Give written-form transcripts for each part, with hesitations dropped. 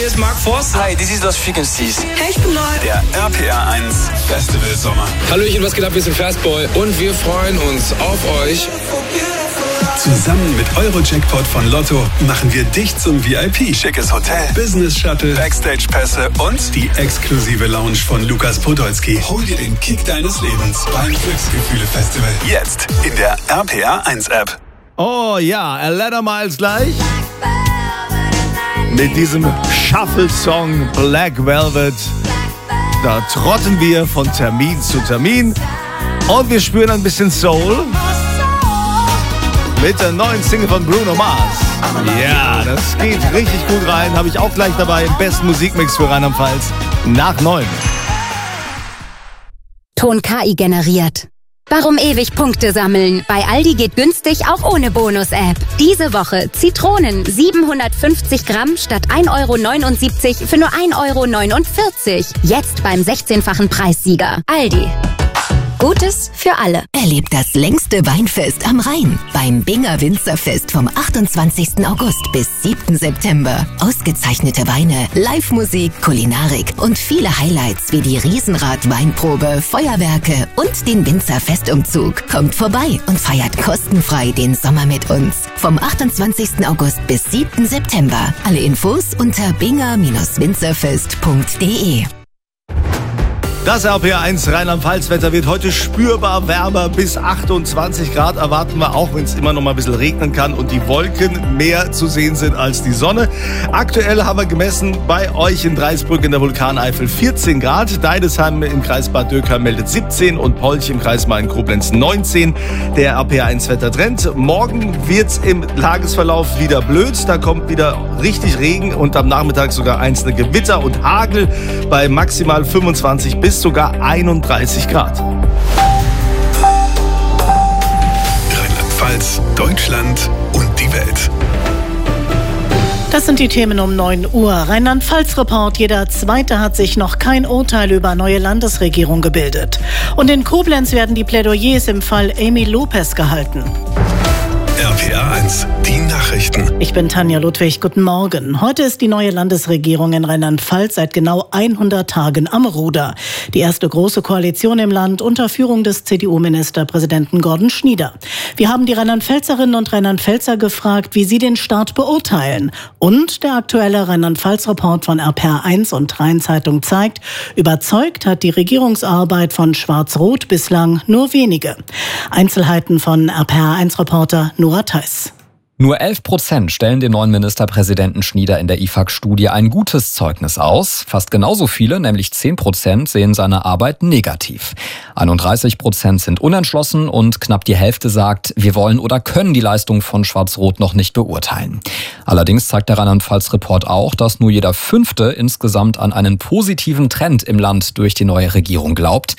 hier ist Mark Forster. Hi, this is Lost Frequencies. Hey, ich bin Neu. Der RPR 1 Festival Sommer. Hallöchen, was geht ab? Wir sind Fastboy und wir freuen uns auf euch. Zusammen mit Euro-Jackpot von Lotto machen wir dich zum VIP. Schickes Hotel, Business Shuttle, Backstage-Pässe und die exklusive Lounge von Lukas Podolski. Hol dir den Kick deines Lebens beim Glücksgefühle-Festival. Jetzt in der RPR 1 App. Oh ja, Alana Miles gleich. Mit diesem Shuffle-Song Black Velvet. Da trotten wir von Termin zu Termin. Und wir spüren ein bisschen Soul. Mit der neuen Single von Bruno Mars. Ja, das geht richtig gut rein. Habe ich auch gleich dabei im besten Musikmix für Rheinland-Pfalz. Nach 9. Ton KI generiert. Warum ewig Punkte sammeln? Bei Aldi geht günstig auch ohne Bonus-App. Diese Woche Zitronen 750 Gramm statt 1,79 € für nur 1,49 €. Jetzt beim 16-fachen Preissieger. Aldi. Gutes für alle. Erlebt das längste Weinfest am Rhein beim Binger Winzerfest vom 28. August bis 7. September. Ausgezeichnete Weine, Live-Musik, Kulinarik und viele Highlights wie die Riesenrad-Weinprobe, Feuerwerke und den Winzerfestumzug. Kommt vorbei und feiert kostenfrei den Sommer mit uns. Vom 28. August bis 7. September. Alle Infos unter binger-winzerfest.de. Das RPR1 Rheinland-Pfalz-Wetter wird heute spürbar wärmer. Bis 28 Grad erwarten wir, auch wenn es immer noch mal ein bisschen regnen kann und die Wolken mehr zu sehen sind als die Sonne. Aktuell haben wir gemessen bei euch in Dreisbrück in der Vulkaneifel 14 Grad. Deidesheim im Kreis Bad Dürkheim meldet 17 und Polch im Kreis Main-Koblenz 19. Der RPR1-Wettertrend. Morgen wird's im Tagesverlauf wieder blöd. Da kommt wieder richtig Regen und am Nachmittag sogar einzelne Gewitter und Hagel bei maximal 25 bis sogar 31 Grad. Rheinland-Pfalz, Deutschland und die Welt. Das sind die Themen um 9 Uhr. Rheinland-Pfalz-Report. Jeder Zweite hat sich noch kein Urteil über neue Landesregierung gebildet. Und in Koblenz werden die Plädoyers im Fall Amy Lopez gehalten. RPR 1, die Nachrichten. Ich bin Tanja Ludwig, guten Morgen. Heute ist die neue Landesregierung in Rheinland-Pfalz seit genau 100 Tagen am Ruder. Die erste große Koalition im Land unter Führung des CDU-Ministerpräsidenten Gordon Schnieder. Wir haben die Rheinland-Pfälzerinnen und Rheinland-Pfälzer gefragt, wie sie den Start beurteilen. Und der aktuelle Rheinland-Pfalz-Report von RPR1 und Rhein-Zeitung zeigt, überzeugt hat die Regierungsarbeit von Schwarz-Rot bislang nur wenige. Einzelheiten von RPR1-Reporter Nora Theis. Nur 11% stellen dem neuen Ministerpräsidenten Schnieder in der IFAK-Studie ein gutes Zeugnis aus. Fast genauso viele, nämlich 10%, sehen seine Arbeit negativ. 31% sind unentschlossen und knapp die Hälfte sagt, wir wollen oder können die Leistung von Schwarz-Rot noch nicht beurteilen. Allerdings zeigt der Rheinland-Pfalz-Report auch, dass nur jeder Fünfte insgesamt an einen positiven Trend im Land durch die neue Regierung glaubt.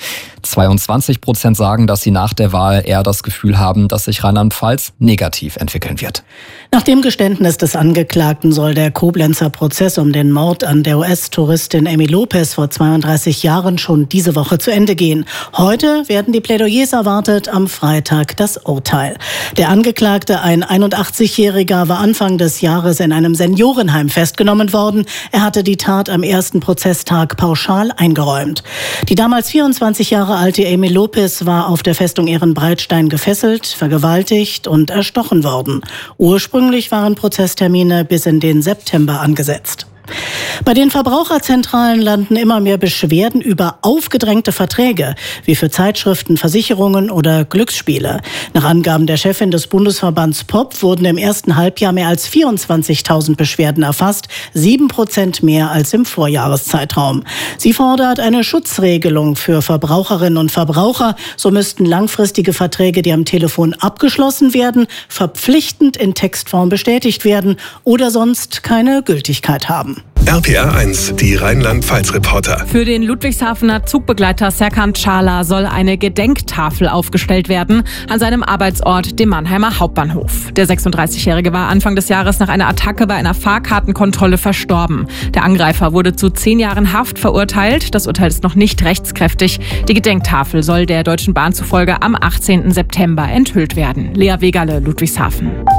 22% sagen, dass sie nach der Wahl eher das Gefühl haben, dass sich Rheinland-Pfalz negativ entwickeln wird. Nach dem Geständnis des Angeklagten soll der Koblenzer Prozess um den Mord an der US-Touristin Amy Lopez vor 32 Jahren schon diese Woche zu Ende gehen. Heute werden die Plädoyers erwartet, am Freitag das Urteil. Der Angeklagte, ein 81-Jähriger, war Anfang des Jahres in einem Seniorenheim festgenommen worden. Er hatte die Tat am ersten Prozesstag pauschal eingeräumt. Die damals 24 Jahre alte Amy Lopez war auf der Festung Ehrenbreitstein gefesselt, vergewaltigt und erstochen worden. Ursprünglich waren Prozesstermine bis in den September angesetzt. Bei den Verbraucherzentralen landen immer mehr Beschwerden über aufgedrängte Verträge, wie für Zeitschriften, Versicherungen oder Glücksspiele. Nach Angaben der Chefin des Bundesverbands POP wurden im ersten Halbjahr mehr als 24.000 Beschwerden erfasst, 7% mehr als im Vorjahreszeitraum. Sie fordert eine Schutzregelung für Verbraucherinnen und Verbraucher. So müssten langfristige Verträge, die am Telefon abgeschlossen werden, verpflichtend in Textform bestätigt werden oder sonst keine Gültigkeit haben. RPR 1, die Rheinland-Pfalz-Reporter. Für den Ludwigshafener Zugbegleiter Serkan Çağlar soll eine Gedenktafel aufgestellt werden an seinem Arbeitsort, dem Mannheimer Hauptbahnhof. Der 36-Jährige war Anfang des Jahres nach einer Attacke bei einer Fahrkartenkontrolle verstorben. Der Angreifer wurde zu 10 Jahren Haft verurteilt. Das Urteil ist noch nicht rechtskräftig. Die Gedenktafel soll der Deutschen Bahn zufolge am 18. September enthüllt werden. Lea Wegerle, Ludwigshafen.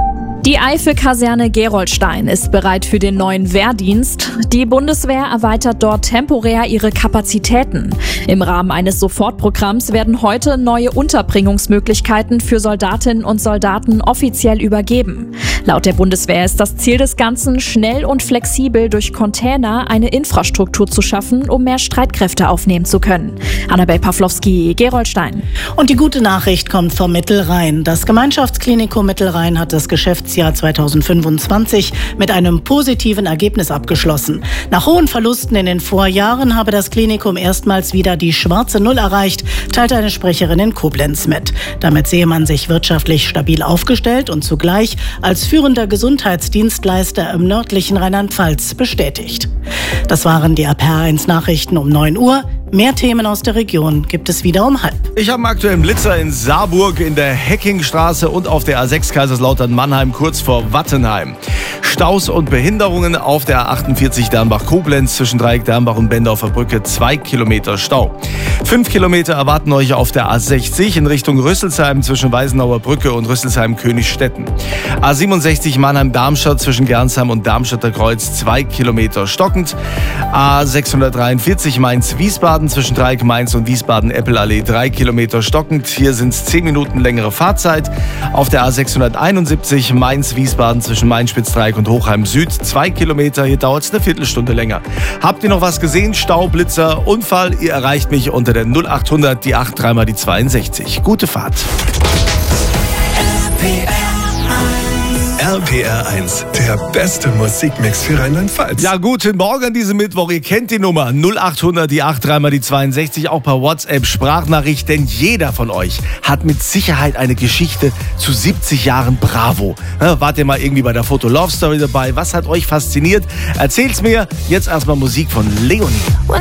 Die Eifel-Kaserne Gerolstein ist bereit für den neuen Wehrdienst. Die Bundeswehr erweitert dort temporär ihre Kapazitäten. Im Rahmen eines Sofortprogramms werden heute neue Unterbringungsmöglichkeiten für Soldatinnen und Soldaten offiziell übergeben. Laut der Bundeswehr ist das Ziel des Ganzen, schnell und flexibel durch Container eine Infrastruktur zu schaffen, um mehr Streitkräfte aufnehmen zu können. Annabel Pawlowski, Gerolstein. Und die gute Nachricht kommt vom Mittelrhein. Das Gemeinschaftsklinikum Mittelrhein hat das Geschäftsjahr 2025 mit einem positiven Ergebnis abgeschlossen. Nach hohen Verlusten in den Vorjahren habe das Klinikum erstmals wieder die schwarze Null erreicht, teilte eine Sprecherin in Koblenz mit. Damit sehe man sich wirtschaftlich stabil aufgestellt und zugleich als führender Gesundheitsdienstleister im nördlichen Rheinland-Pfalz bestätigt. Das waren die RPR1 Nachrichten um 9 Uhr. Mehr Themen aus der Region gibt es wieder um 12:30. Ich habe einen aktuellen Blitzer in Saarburg, in der Heckingstraße und auf der A6 Kaiserslautern-Mannheim kurz vor Wattenheim. Staus und Behinderungen auf der A48 Dernbach-Koblenz zwischen Dreieck Dernbach und Bendorfer Brücke, 2 Kilometer Stau. 5 Kilometer erwarten euch auf der A60 in Richtung Rüsselsheim zwischen Weißenauer Brücke und Rüsselsheim-Königstetten. A67 Mannheim-Darmstadt zwischen Gernsheim und Darmstadter Kreuz, 2 Kilometer stockend. A643 Mainz-Wiesbaden zwischen Dreieck Mainz und Wiesbaden-Eppelallee, 3 Kilometer stockend. Hier sind es 10 Minuten längere Fahrzeit. Auf der A671 Mainz-Wiesbaden zwischen Main-Spitzdreieck und Hochheim Süd, 2 Kilometer. Hier dauert es eine Viertelstunde länger. Habt ihr noch was gesehen? Stau, Blitzer, Unfall? Ihr erreicht mich unter der 0800 die 83 mal die 62. Gute Fahrt. RPR1, der beste Musikmix für Rheinland-Pfalz. Ja, guten Morgen an diesem Mittwoch. Ihr kennt die Nummer 0800 die 83 mal die 62, auch per WhatsApp Sprachnachricht, denn jeder von euch hat mit Sicherheit eine Geschichte zu 70 Jahren Bravo. Wart ihr mal irgendwie bei der Foto Love Story dabei? Was hat euch fasziniert? Erzählt's mir. Jetzt erstmal Musik von Leonie.